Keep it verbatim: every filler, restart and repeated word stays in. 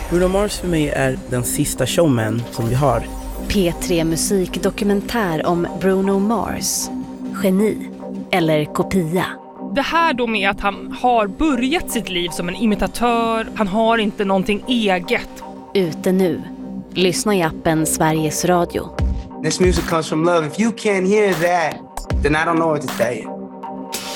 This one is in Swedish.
Bruno Mars för mig är den sista showman som vi har. P tre musikdokumentär om Bruno Mars. Geni eller kopia. Det här då med att han har börjat sitt liv som en imitatör. Han har inte någonting eget. Ute nu. Lyssna i appen Sveriges Radio. This music comes from love. If you can't hear that, then I don't know what to tell you.